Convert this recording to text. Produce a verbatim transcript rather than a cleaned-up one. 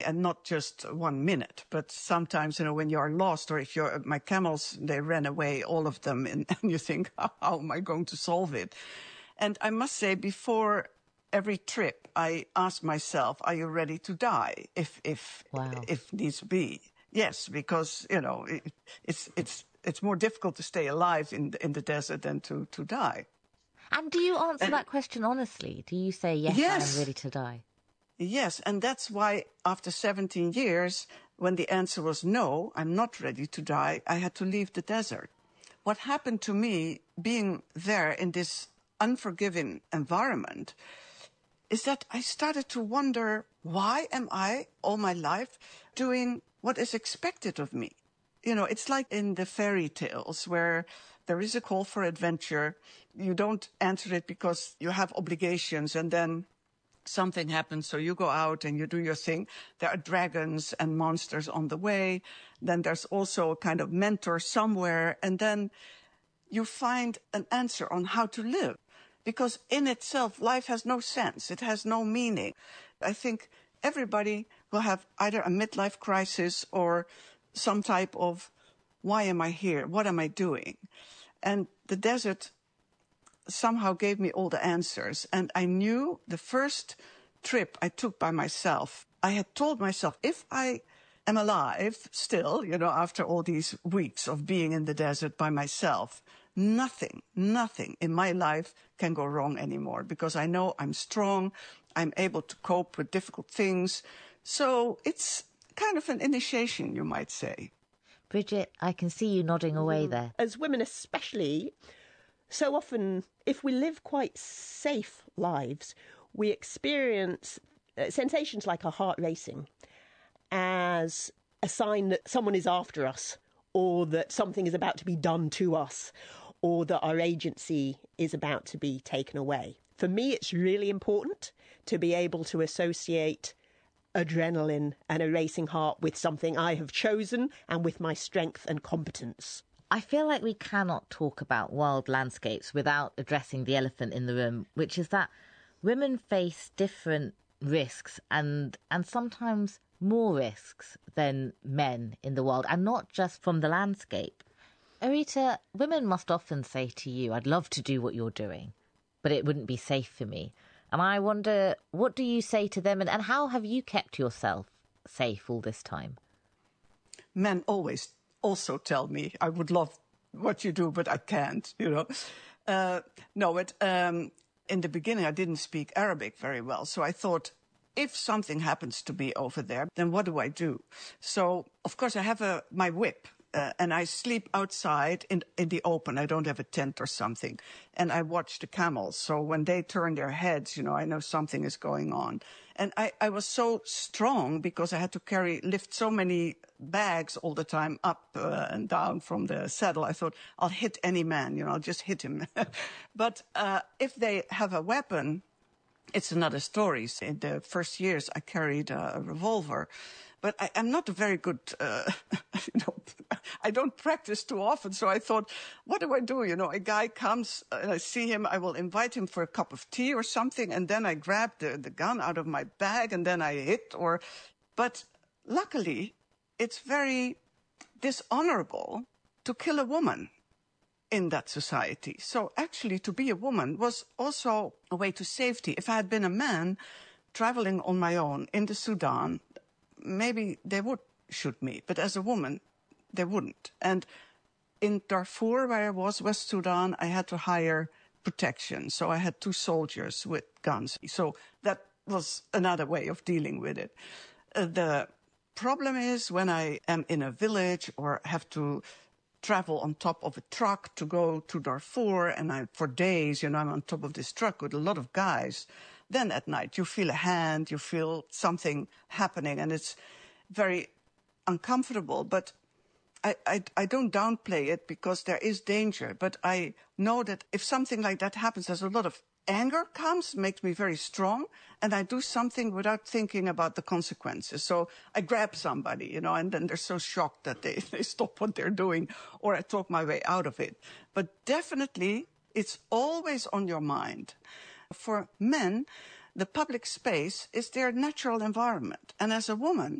and not just one minute, but sometimes, you know, when you're lost, or if you're, my camels, they ran away, all of them, and, and you think, how, how am I going to solve it? And I must say, before every trip, I ask myself, are you ready to die if, if, wow. if needs be? Yes, because, you know, it, it's, it's, it's more difficult to stay alive in, in the desert than to, to die. And do you answer and, that question honestly? Do you say, yes, yes, I am ready to die? Yes, and that's why after seventeen years, when the answer was no, I'm not ready to die, I had to leave the desert. What happened to me being there in this unforgiving environment is that I started to wonder, why am I all my life doing what is expected of me? You know, it's like in the fairy tales where there is a call for adventure. You don't answer it because you have obligations, and then something happens, so you go out and you do your thing. There are dragons and monsters on the way. Then there's also a kind of mentor somewhere. And then you find an answer on how to live. Because in itself, life has no sense. It has no meaning. I think everybody will have either a midlife crisis or some type of, why am I here? What am I doing? And the desert somehow gave me all the answers. And I knew the first trip I took by myself, I had told myself, if I am alive still, you know, after all these weeks of being in the desert by myself, nothing, nothing in my life can go wrong anymore, because I know I'm strong, I'm able to cope with difficult things. So it's kind of an initiation, you might say. Bridget, I can see you nodding away there. As women especially, so often, if we live quite safe lives, we experience uh, sensations like our heart racing as a sign that someone is after us, or that something is about to be done to us, or that our agency is about to be taken away. For me, it's really important to be able to associate adrenaline and a racing heart with something I have chosen and with my strength and competence. I feel like we cannot talk about wild landscapes without addressing the elephant in the room, which is that women face different risks and and sometimes more risks than men in the wild, and not just from the landscape. Arita, women must often say to you, I'd love to do what you're doing, but it wouldn't be safe for me. And I wonder, what do you say to them, and, and how have you kept yourself safe all this time? Men always also tell me, I would love what you do, but I can't, you know. Uh, no, but um, in the beginning, I didn't speak Arabic very well. So I thought, if something happens to me over there, then what do I do? So, of course, I have a, my whip. Uh, and I sleep outside in, in the open. I don't have a tent or something. And I watch the camels. So when they turn their heads, you know, I know something is going on. And I, I was so strong because I had to carry, lift so many bags all the time up uh, and down from the saddle. I thought, I'll hit any man, you know, I'll just hit him. But uh, if they have a weapon, it's another story. In the first years, I carried a revolver. But I, I'm not a very good, uh, you know, I don't practice too often. So I thought, what do I do? You know, a guy comes and I see him, I will invite him for a cup of tea or something. And then I grab the, the gun out of my bag and then I hit or, but luckily it's very dishonorable to kill a woman in that society. So actually to be a woman was also a way to safety. If I had been a man traveling on my own in the Sudan, maybe they would shoot me, but as a woman, they wouldn't. And in Darfur, where I was, West Sudan, I had to hire protection. So I had two soldiers with guns. So that was another way of dealing with it. Uh, the problem is when I am in a village or have to travel on top of a truck to go to Darfur, and I, for days, you know, I'm on top of this truck with a lot of guys. Then at night, you feel a hand, you feel something happening, and it's very uncomfortable. But I, I, I don't downplay it because there is danger. But I know that if something like that happens, there's a lot of anger comes, makes me very strong, and I do something without thinking about the consequences. So I grab somebody, you know, and then they're so shocked that they, they stop what they're doing, or I talk my way out of it. But definitely, it's always on your mind. For men, the public space is their natural environment. And as a woman,